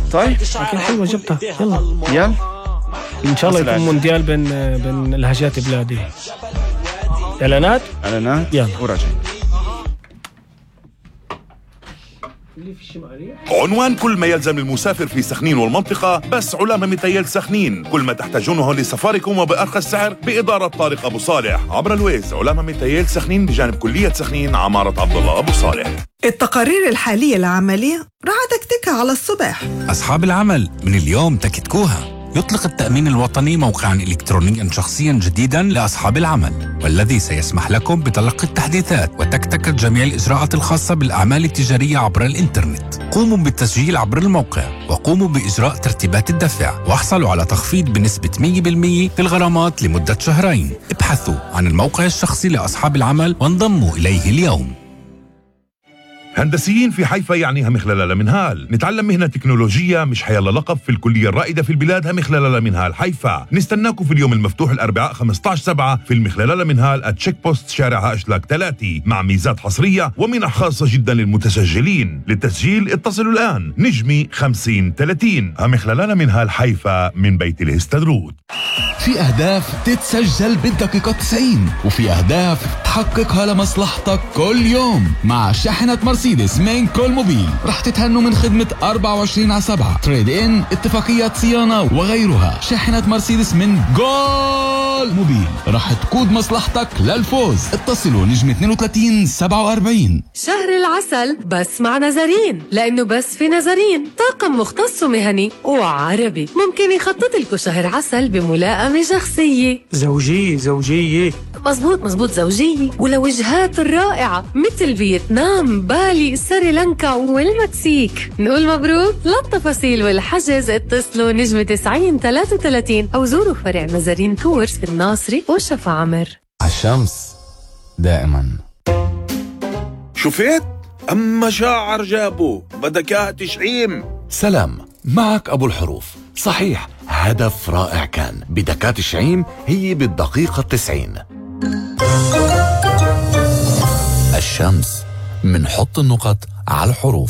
طيب لكن حلوة جبتها. يلا إن شاء الله يكون مونديال بين الهجات بلادي. إعلانات يلا وراجعين. عنوان كل ما يلزم المسافر في سخنين والمنطقة بس علامة متيل سخنين، كل ما تحتاجونه لسفاركم وبأرخص سعر بإدارة طارق أبو صالح عبر الويز. علامة متيل سخنين بجانب كلية سخنين عمارة عبد الله أبو صالح. التقارير الحالية العملية راح تكتكها على الصبح. أصحاب العمل من اليوم تكتكوها. يطلق التأمين الوطني موقعاً إلكترونياً شخصياً جديداً لأصحاب العمل، والذي سيسمح لكم بتلقي التحديثات وتكتكة جميع الإجراءات الخاصة بالأعمال التجارية عبر الإنترنت. قوموا بالتسجيل عبر الموقع وقوموا بإجراء ترتيبات الدفع، واحصلوا على تخفيض بنسبة 100% في الغرامات لمدة شهرين. ابحثوا عن الموقع الشخصي لأصحاب العمل وانضموا إليه اليوم. هندسيين في حيفا يعني همخلالة منهال. نتعلم مهنة تكنولوجية مش حيلا لقب في الكلية الرائدة في البلاد همخلالة منهال حيفا. نستناكم في اليوم المفتوح الأربعاء 15/7 في المخلالة منهال @تشيك بوست شارع هاشلاك 3 مع ميزات حصرية ومنح خاصة جدا للمتسجلين. للتسجيل اتصلوا الآن نجمي 5030. همخلالة منهال حيفا من بيت الهستدرود. في أهداف تتسجل بالدقيقة 90 وفي أهداف تحققها لمصلحتك كل يوم. مع شاحنة مرسيدس من كل موبيل رح تتهنوا من خدمة 24/7 تريد إن، اتفاقيات صيانة وغيرها. شاحنة مرسيدس من جول موبيل رح تقود مصلحتك للفوز. اتصلوا نجم 32 47. شهر العسل بس مع نزارين، لأنه بس في نزارين طاقم مختص ومهني وعربي ممكن يخطط لكم شهر عسل بملائمة شخصية زوجية مزبوط زوجية، ولوجهات رائعة مثل فيتنام، بالي، سريلانكا والمكسيك. نقول مبروك. للتفاصيل والحجز اتصلوا نجم 90 33 أو زوروا فرع نزارين تورز في الناصري وشفا عمر. عالشمس دائما. شفت؟ أما شاعر جابوا بدكات تشعيم. سلام، معك أبو الحروف. صحيح هدف رائع كان. بدكات الشعيم هي بالدقيقة 90. الشمس، منحط النقط على الحروف.